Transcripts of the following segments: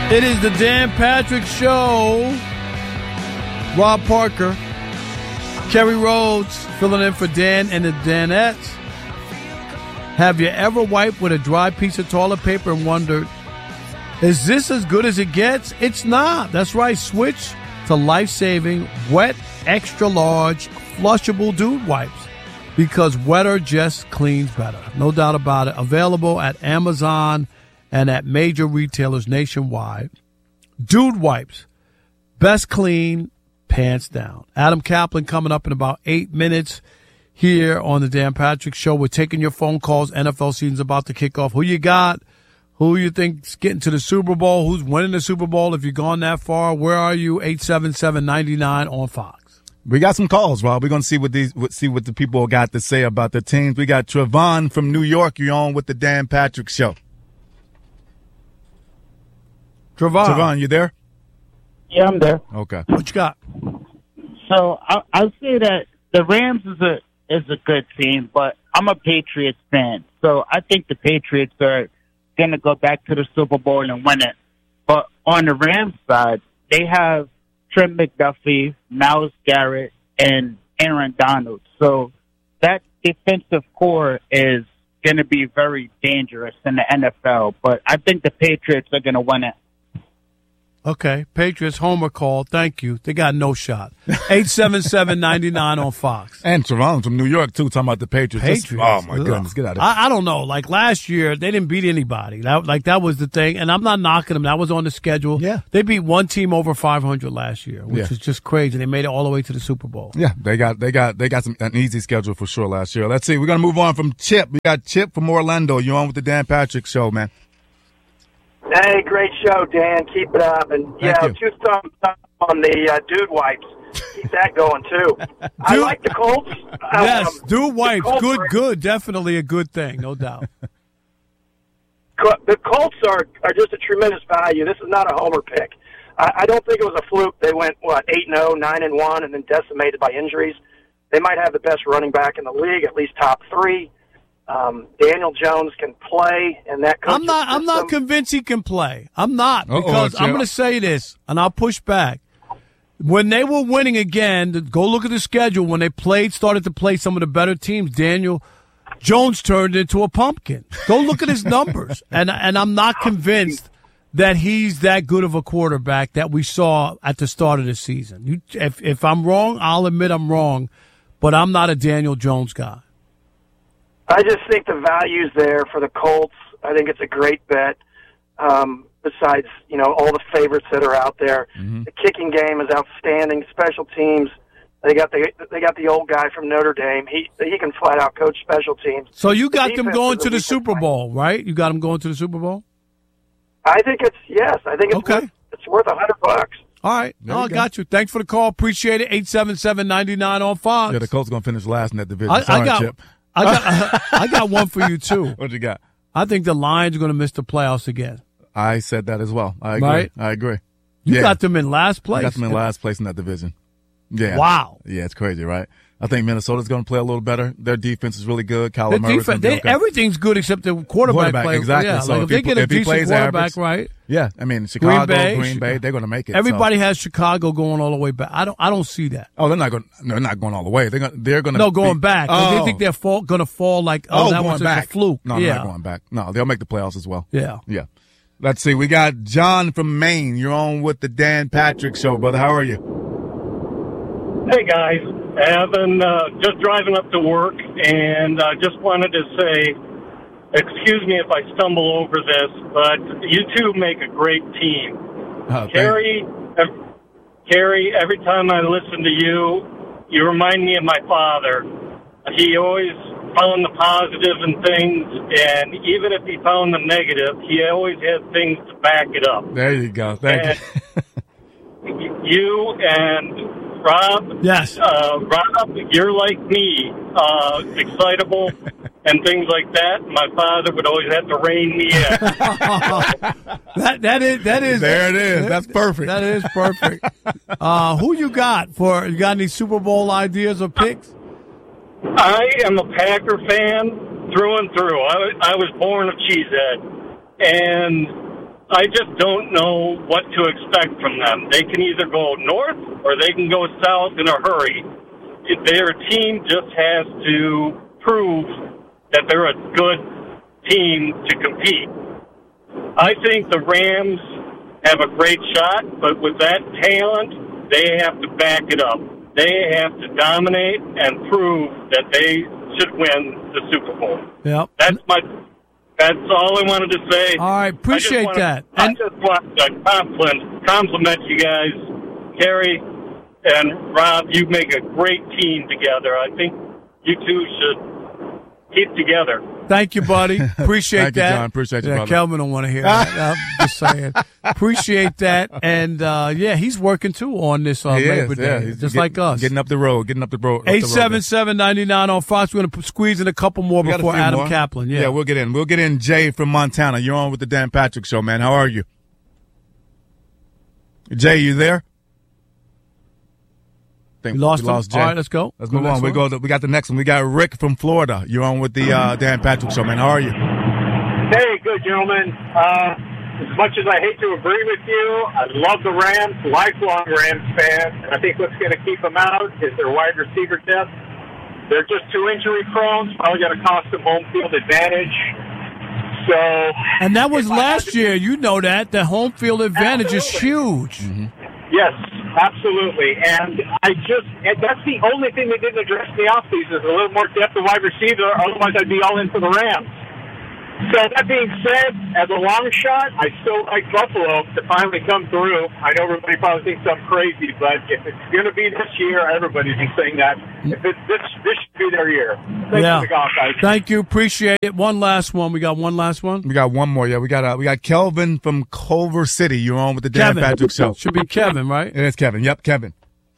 It is the Dan Patrick Show. Rob Parker, Kerry Rhodes filling in for Dan and the Danettes. Have you ever wiped with a dry piece of toilet paper and wondered, is this as good as it gets? It's not. That's right. Switch to life-saving, wet, extra-large, flushable Dude Wipes because wetter just cleans better. No doubt about it. Available at Amazon and at major retailers nationwide. Dude Wipes. Best clean, pants down. Adam Kaplan coming up in about 8 minutes here on the Dan Patrick Show. We're taking your phone calls. NFL season's about to kick off. Who you got? Who you think's getting to the Super Bowl? Who's winning the Super Bowl? If you've gone that far, where are you? 877-99 on Fox. We got some calls, Rob. We're going to see what the people got to say about the teams. We got Trevon from New York. You're on with the Dan Patrick Show. Trevon, you there? Yeah, I'm there. Okay. What you got? So I'll say that the Rams is a good team, but I'm a Patriots fan. So I think the Patriots are going to go back to the Super Bowl and win it. But on the Rams side, they have Trent McDuffie, Myles Garrett, and Aaron Donald. So that defensive core is going to be very dangerous in the NFL. But I think the Patriots are going to win it. Okay, Patriots homer call. Thank you. They got no shot. 877-99 on Fox. And Trevon from New York, too, talking about the Patriots. Oh, my goodness. Get out of here. I don't know. Like last year, they didn't beat anybody. That was the thing. And I'm not knocking them. That was on the schedule. Yeah. They beat one team over 500 last year, which is just crazy. They made it all the way to the Super Bowl. Yeah, they got an easy schedule for sure last year. Let's see. We're going to move on from Chip. We got Chip from Orlando. You're on with the Dan Patrick Show, man. Hey, great show, Dan. Keep it up. And, Thank you. 2 thumbs up on the Dude Wipes. Keep that going, too. I like the Colts. Yes, Dude Wipes. Good. Definitely a good thing, no doubt. The Colts are just a tremendous value. This is not a homer pick. I don't think it was a fluke. They went, 8-0, 9-1, and then decimated by injuries. They might have the best running back in the league, at least top 3. Daniel Jones can play, and that I'm not convinced he can play. I'm not, because I'm going to say this, and I'll push back. When they were winning again, go look at the schedule. When they started to play some of the better teams, Daniel Jones turned into a pumpkin. Go look at his numbers, and I'm not convinced that he's that good of a quarterback that we saw at the start of the season. If I'm wrong, I'll admit I'm wrong, but I'm not a Daniel Jones guy. I just think the value's there for the Colts. I think it's a great bet. Besides, all the favorites that are out there, The kicking game is outstanding. Special teams, they got the old guy from Notre Dame. He can flat out coach special teams. So you got them going to the Super Bowl, right? You got them going to the Super Bowl. I think it's okay. It's worth $100. All right. I got you. Thanks for the call. Appreciate it. 877-99 on Fox. Yeah, the Colts going to finish last in that division. Chip. I got one for you, too. What you got? I think the Lions are going to miss the playoffs again. I said that as well. I agree. Right? I agree. You got them in last place. I got them in last place in that division. Yeah. Wow. Yeah, it's crazy, right? I think Minnesota's going to play a little better. Their defense is really good. Kyler Murray. Everything's good except the quarterback play. Exactly. Yeah, So if they get a decent quarterback, right? Yeah, I mean Chicago, Green Bay, they're going to make it. Everybody has Chicago going all the way back. I don't see that. Oh, they're not going all the way. They're going to going back. They think they're going to fall like that was a fluke. No, they're not going back. No, they'll make the playoffs as well. Yeah. Yeah. Let's see. We got John from Maine. You're on with the Dan Patrick Show, brother. How are you? Hey, guys. I've been just driving up to work, and just wanted to say, excuse me if I stumble over this, but you two make a great team. Carrie, every time I listen to you, you remind me of my father. He always found the positive in things, and even if he found the negative, he always had things to back it up. There you go. Thank you. You and Rob, yes, Rob, you're like me, excitable and things like that. My father would always have to rein me in. that is there. It is. That's perfect. That is perfect. Who you got any Super Bowl ideas or picks? I am a Packer fan through and through. I was born a cheesehead, and I just don't know what to expect from them. They can either go north or they can go south in a hurry. Their team just has to prove that they're a good team to compete. I think the Rams have a great shot, but with that talent, they have to back it up. They have to dominate and prove that they should win the Super Bowl. Yep. That's all I wanted to say. All right, appreciate that. I just want to compliment you guys, Kerry and Rob. You make a great team together. I think you two should keep together. Thank you, buddy. Appreciate Thank you, that. John. Appreciate you, brother. Kelvin don't want to hear that. I'm just saying. Appreciate that. And, he's working, too, on this Labor Day, he's just like us. Getting up the road. 877-99 on Fox. We're going to squeeze in a couple more before Adam Kaplan. Yeah, we'll get in. We'll get in Jay from Montana. You're on with the Dan Patrick Show, man. How are you? Jay, you there? We lost Jay. All right, let's go. Let's move on. We got the next one. We got Rick from Florida. You're on with the Dan Patrick Show, man. How are you? Hey, good, gentlemen. As much as I hate to agree with you, I love the Rams, lifelong Rams fan, and I think what's going to keep them out is their wide receiver depth. They're just too injury prone. It's probably going to cost them home field advantage. So, and that was last year. You know that. The home field advantage is huge. Mm-hmm. Yes, absolutely. And that's the only thing they didn't address in the offseason is a little more depth of wide receiver. Otherwise, I'd be all in for the Rams. So that being said, as a long shot, I still like Buffalo to finally come through. I know everybody probably thinks I'm crazy, but if it's going to be this year, everybody's been saying that. If this should be their year. Thanks for the golf, guys. Thank you. Appreciate it. One last one. We got one last one? We got one more. Yeah, we got Kelvin from Culver City. You're on with the Dan Patrick Show. Should be Kevin, right? It is Kevin. Yep, Kevin.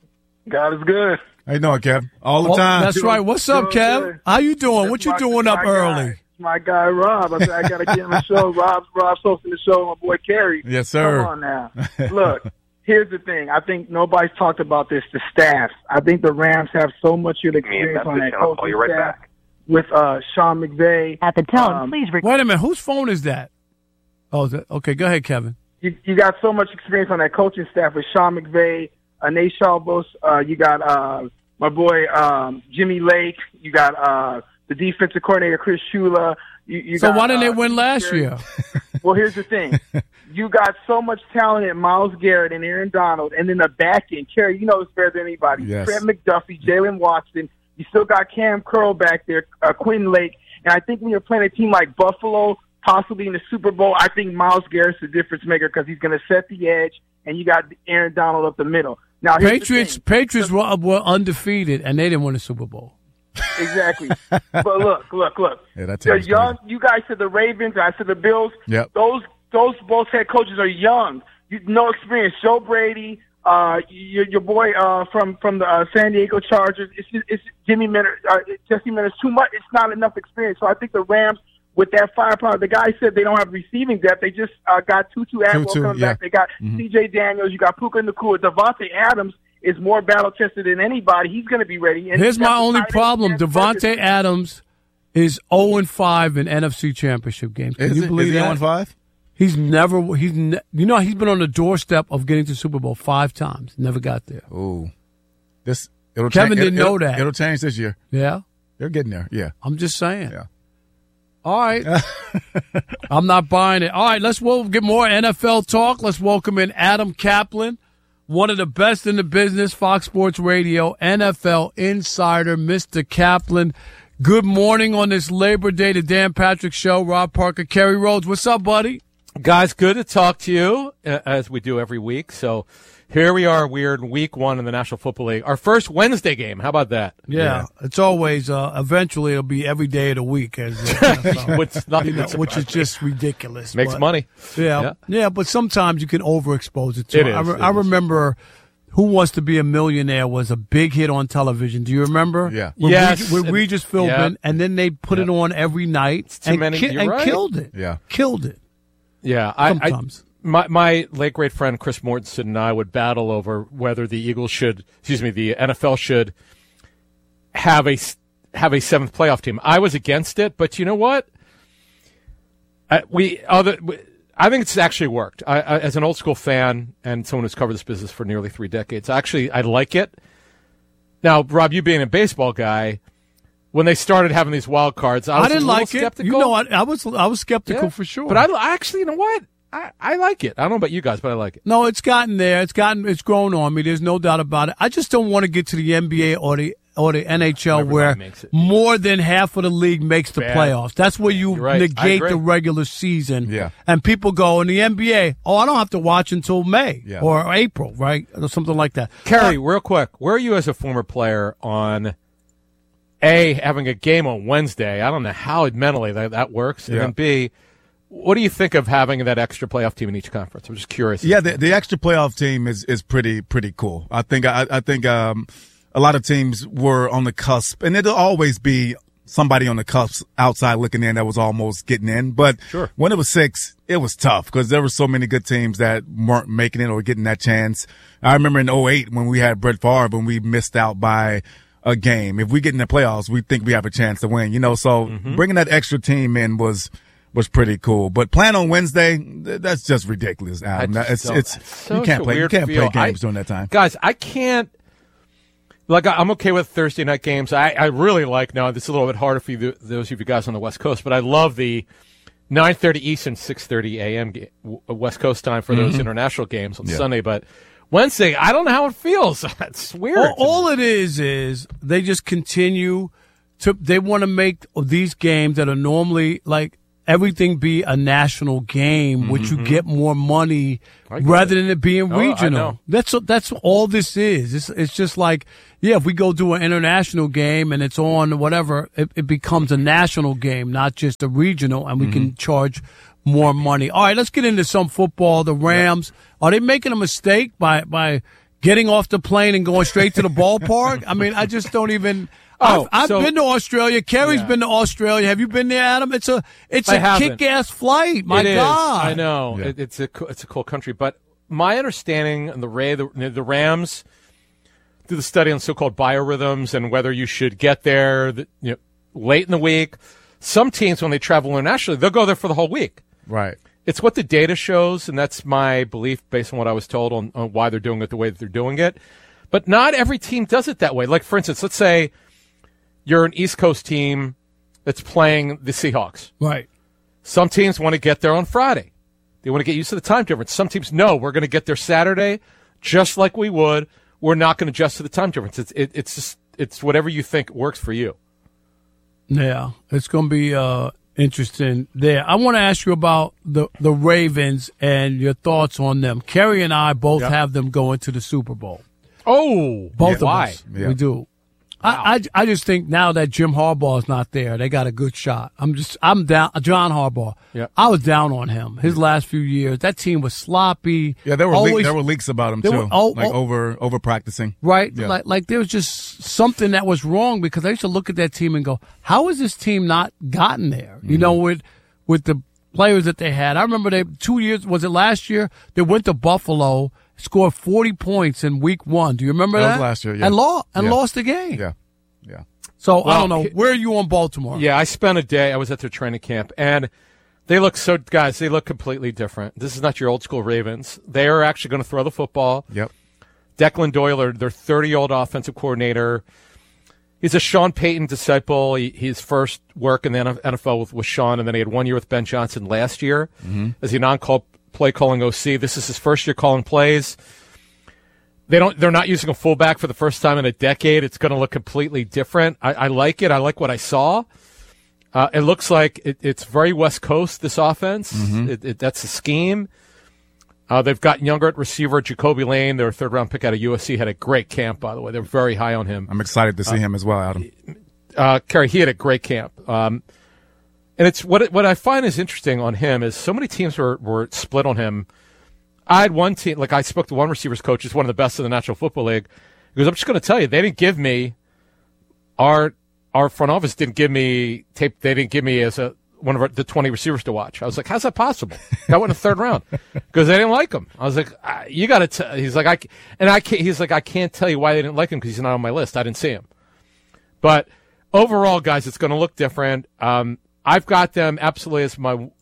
God is good. How you doing, Kev? All the time. That's right. What's up, Kev? Good. How you doing? What you doing up early? My guy Rob. I said I got to get on the show. Rob's hosting the show. My boy Kerry. Yes, sir. Come on now. Look, here's the thing. I think nobody's talked about this. The staff. I think the Rams have so much experience on that coaching staff with Sean McVay. At the tone, please. Wait a minute. Whose phone is that? Oh, is it? Okay, go ahead, Kevin. You got so much experience on that coaching staff with Sean McVay, Nate Shalbos. You got my boy Jimmy Lake. You got the defensive coordinator, Chris Shula. So why didn't they win last year? Well, here's the thing. You got so much talent in Myles Garrett and Aaron Donald, and then the back end. Kerry, you know it's better than anybody. Yes. Trent McDuffie, Jalen Watson. You still got Cam Curl back there, Quinn Lake. And I think when you're playing a team like Buffalo, possibly in the Super Bowl, I think Myles Garrett's the difference maker because he's going to set the edge, and you got Aaron Donald up the middle. Now, Patriots were undefeated, and they didn't win the Super Bowl. Exactly. But look. Yeah, that's They're young. You guys said the Ravens. I said the Bills. Yep. Those both head coaches are young. No experience. Joe Brady, your boy from the San Diego Chargers. It's Jesse Minter. Too much. It's not enough experience. So I think the Rams, with that firepower, the guy said they don't have receiving depth. They just got Tutu Atwell coming back. They got C.J. Daniels. You got Puka Nacua. Devontae Adams is more battle-tested than anybody. He's going to be ready. And here's my only problem. Devontae Adams is 0-5 in NFC Championship games. Can you believe that? Is he 0-5? He's been on the doorstep of getting to Super Bowl 5 times. Never got there. Ooh. Kevin didn't know that. It'll change this year. Yeah? They're getting there, yeah. I'm just saying. Yeah. All right. I'm not buying it. All right, we'll get more NFL talk. Let's welcome in Adam Kaplan, one of the best in the business, Fox Sports Radio, NFL insider, Mr. Kaplan. Good morning on this Labor Day, the Dan Patrick Show. Rob Parker, Kerry Rhodes. What's up, buddy? Guys, good to talk to you, as we do every week. So here we are. We're in week 1 in the National Football League. Our first Wednesday game. How about that? Yeah. It's always, eventually it'll be every day of the week. Which is just ridiculous. Makes money. Yeah, but sometimes you can overexpose it, too. It is. I remember Who Wants to Be a Millionaire was a big hit on television. Do you remember? Yeah. With Regis Philbin, and then they put it on every night and killed it. Yeah. Killed it. Yeah. Sometimes. My late great friend Chris Mortensen and I would battle over whether the NFL should have a 7th playoff team. I was against it, but you know what? I I think it's actually worked. I, as an old school fan and someone who's covered this business for nearly 3 decades, I like it. Now, Rob, you being a baseball guy, when they started having these wild cards, I didn't like skeptical. It. You know, I was skeptical for sure. But I actually, you know what? I like it. I don't know about you guys, but I like it. No, it's gotten there. It's grown on me. There's no doubt about it. I just don't want to get to the NBA or the NHL where more than half of the league makes the playoffs. That's where you negate the regular season. Yeah. And people go in the NBA, I don't have to watch until May or April, right? Or something like that. Kerry, real quick, where are you as a former player on having a game on Wednesday? I don't know how mentally that works. And then B, what do you think of having that extra playoff team in each conference? I'm just curious. Yeah, the extra playoff team is pretty cool. I think a lot of teams were on the cusp, and it'll always be somebody on the cusp outside looking in that was almost getting in. But when it was 6, it was tough because there were so many good teams that weren't making it or getting that chance. I remember in 2008 when we had Brett Favre and we missed out by a game. If we get in the playoffs, we think we have a chance to win. So bringing that extra team in was pretty cool. But playing on Wednesday, that's just ridiculous, Adam. You can't play games during that time. Guys, I can't. Like, I'm okay with Thursday night games. I really like, now this is a little bit harder for you, those of you guys on the West Coast, but I love the 9:30 Eastern, 6:30 a.m. West Coast time for those international games on Sunday. But Wednesday, I don't know how it feels. It's weird. All it is they just continue they want to make these games that are normally like everything be a national game, which you get more money rather than it being regional. That's all this is. It's just like, if we go do an international game and it's on whatever, it becomes a national game, not just a regional, and we can charge more money. All right, let's get into some football. The Rams, are they making a mistake by getting off the plane and going straight to the ballpark? I mean, I just don't even. I've been to Australia. Kerry's been to Australia. Have you been there, Adam? It's a kick-ass flight. My God, I know it's a cool country. But my understanding, the Rams do the study on so-called biorhythms and whether you should get there late in the week. Some teams, when they travel internationally, they'll go there for the whole week. Right. It's what the data shows, and that's my belief based on what I was told on why they're doing it the way that they're doing it. But not every team does it that way. Like, for instance, let's say you're an East Coast team that's playing the Seahawks. Right. Some teams want to get there on Friday. They want to get used to the time difference. Some teams, no, we're going to get there Saturday just like we would. We're not going to adjust to the time difference. It's whatever you think works for you. Yeah, it's going to be interesting there. I want to ask you about the Ravens and your thoughts on them. Kerry and I both have them going to the Super Bowl. Oh, both of why? us. Yeah. We do. Wow. I just think now that Jim Harbaugh is not there, they got a good shot. I'm down. John Harbaugh. Yeah. I was down on him his last few years. That team was sloppy. Yeah, there were leaks about him too. Over practicing. Right. Yeah. Like there was just something that was wrong because I used to look at that team and go, how has this team not gotten there? You know, with the players that they had. I remember 2 years, was it last year? They went to Buffalo, scored 40 points in week 1. Do you remember that? That was last year, yeah. And lost the game. Yeah. So, I don't know. Where are you on Baltimore? Yeah, I spent a day. I was at their training camp, and they look completely different. This is not your old school Ravens. They are actually going to throw the football. Yep. Declan Doyle, their 30-year-old offensive coordinator. He's a Sean Payton disciple. His first work in the NFL with Sean, and then he had 1 year with Ben Johnson last year as a non-call play calling OC. This is his first year calling plays. They're not using a fullback for the first time in a decade. It's going to look completely different. I like it. I like what I saw. It looks like it's very West Coast, this offense. That's the scheme. They've gotten younger at receiver. Jacoby Lane, their third-round pick out of USC, had a great camp, by the way. They're very high on him. I'm excited to see him as well, Adam. Kerry, he had a great camp. And it's what I find is interesting on him is so many teams were split on him. I had one team, like I spoke to one receivers coach, who's one of the best in the National Football League. He goes, I'm just going to tell you, they didn't give me our front office didn't give me tape. They didn't give me as one of the 20 receivers to watch. I was like, how's that possible? Got one in the third round because they didn't like him. I was like, you got to. He's like, I can't. He's like, I can't tell you why they didn't like him because he's not on my list. I didn't see him. But overall, guys, it's going to look different. I've got them absolutely as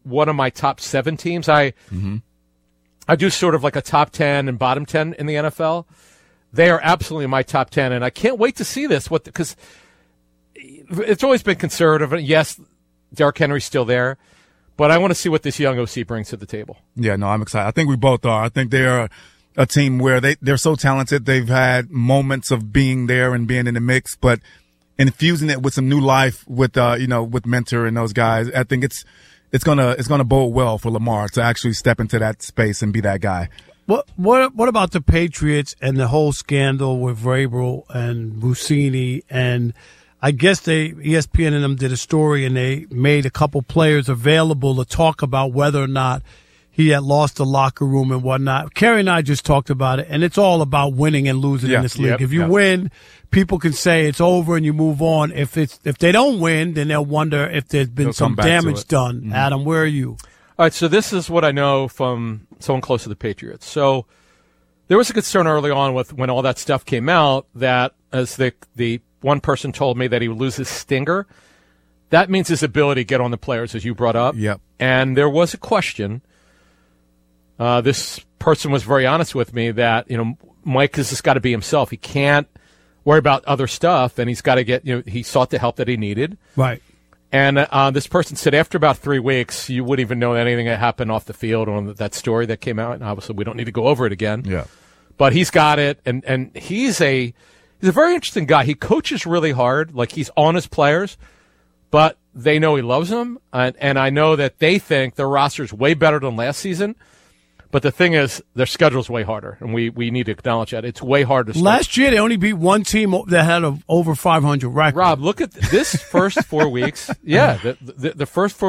one of my top 7 teams. I do sort of like a top 10 and bottom 10 in the NFL. They are absolutely my top 10, and I can't wait to see this. Because it's always been conservative. And yes, Derrick Henry's still there, but I want to see what this young OC brings to the table. Yeah, no, I'm excited. I think we both are. I think they're a team where they're so talented. They've had moments of being there and being in the mix, but infusing it with some new life with with Mentor and those guys. I think it's gonna bode well for Lamar to actually step into that space and be that guy. What about the Patriots and the whole scandal with Vrabel and Rossini? And I guess ESPN and them did a story, and they made a couple players available to talk about whether or not he had lost the locker room and whatnot. Kerry and I just talked about it, and it's all about winning and losing in this league. If you win, people can say it's over and you move on. If they don't win, then they'll wonder if there's been some damage done. Mm-hmm. Adam, where are you? All right, so this is what I know from someone close to the Patriots. So there was a concern early on when all that stuff came out that, as the one person told me, that he would lose his stinger. That means his ability to get on the players, as you brought up. Yep. And there was a question. This person was very honest with me that, Mike has just got to be himself. He can't worry about other stuff, and he's got to get, he sought the help that he needed. Right. And this person said after about 3 weeks, you wouldn't even know anything that happened off the field on that story that came out. And obviously, we don't need to go over it again. Yeah. But he's got it, and he's a very interesting guy. He coaches really hard, like he's on his players, but they know he loves them, and I know that they think their roster's way better than last season. But the thing is, their schedule's way harder, and we need to acknowledge that. It's way harder to start. Last year, they only beat one team that had an over 500 record. Rob, look at this first 4 weeks. Yeah, the first 4